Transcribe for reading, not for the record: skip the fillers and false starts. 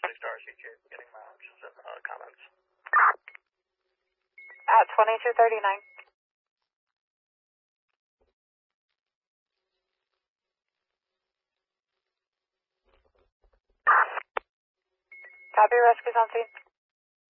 Star CJ getting some comments. 2239. Copy, rescue's on scene.